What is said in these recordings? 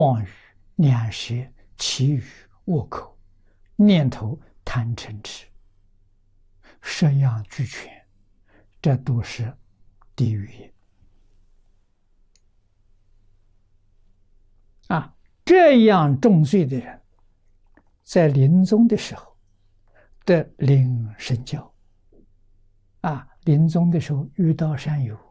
妄语、两舌、绮语、恶口、念头贪嗔痴，十样俱全，这都是地狱业。这样重罪的人，在临终的时候得领神教。临终的时候遇到善友，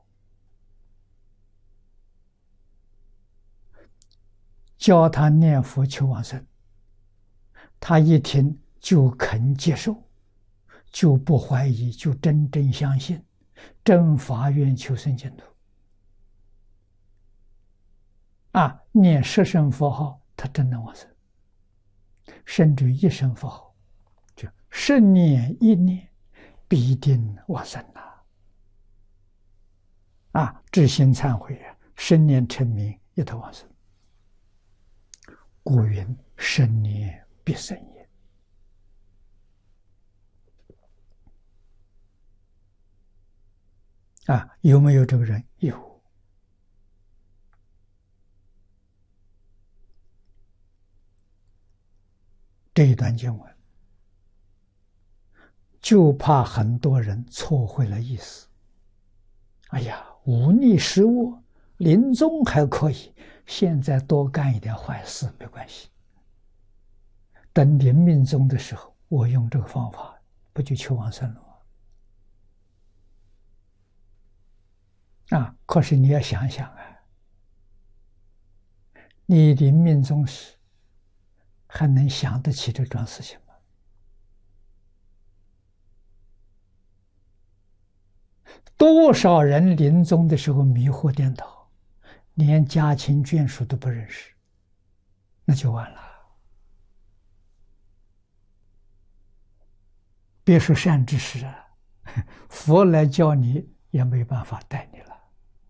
教他念佛求往生，他一听就肯接受，就不怀疑，就真正相信，真发愿求生净土。念十声佛号，他真能往生，甚至一声佛号，就10念1念，必定往生至心忏悔，10念成名，一头往生。故云10念必生也。有没有这个人？有。这一段经文，就怕很多人错会了意思。哎呀，忤逆失恶，临终还可以，现在多干一点坏事没关系。等临命终的时候，我用这个方法，不就求往生了吗？可是你要想想你临命终时还能想得起这桩事情吗？多少人临终的时候迷惑颠倒，连家亲眷属都不认识，那就完了。别说善知识佛来教你也没办法带你了。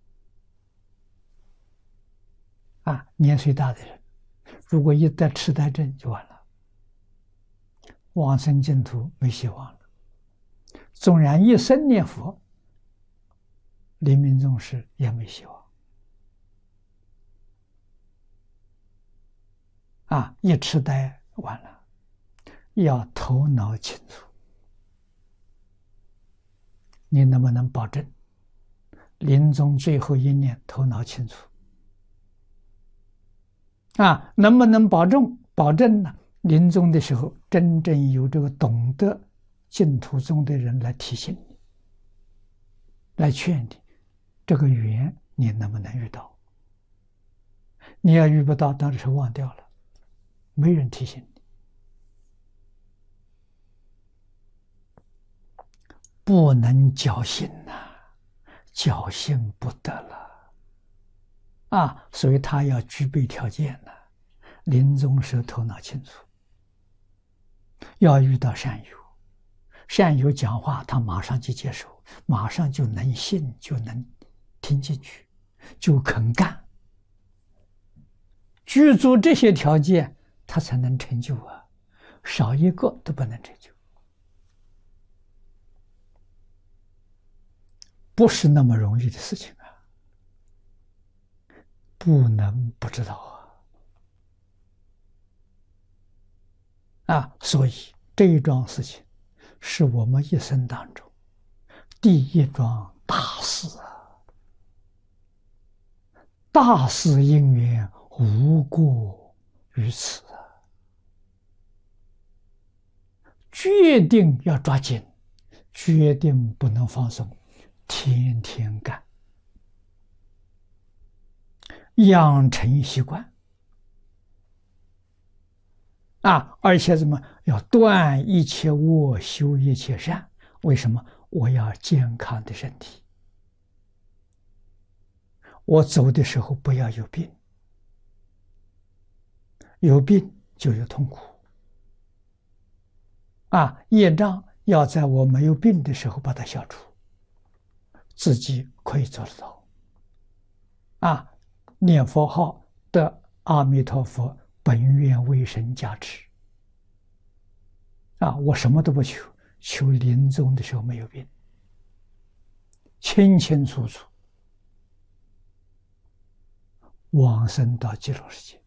年岁大的人，如果一得痴呆症就完了，往生净土没希望了。纵然一生念佛，临命终时也没希望。一痴呆完了，要头脑清楚。你能不能保证临终最后1念头脑清楚？能不能保证呢？临终的时候真正有这个懂得净土中的人来提醒你，来劝你，这个缘你能不能遇到？你要遇不到，当时忘掉了，没人提醒你，不能侥幸侥幸不得了。所以他要具备条件临终时头脑清楚，要遇到善友，善友讲话他马上就接受，马上就能信，就能听进去，就肯干。具足这些条件，他才能成就少一个都不能成就，不是那么容易的事情不能不知道所以这一桩事情是我们一生当中第一桩大事大事因缘无过于此决定要抓紧，决定不能放松，天天干，养成习惯而且怎么要断一切恶，修一切善？为什么？我要健康的身体，我走的时候不要有病，有病就有痛苦业障要在我没有病的时候把它消除，自己可以做得到念佛号的阿弥陀佛本愿威神加持我什么都不求，求临终的时候没有病，清清楚楚往生到极乐世界。